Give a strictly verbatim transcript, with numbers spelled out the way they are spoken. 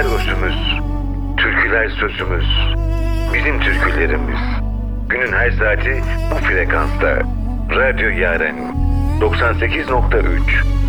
özümüz, türküler sözümüz, bizim türkülerimiz. Günün her saati bu frekansta. Radyo Yaren doksan sekiz nokta üç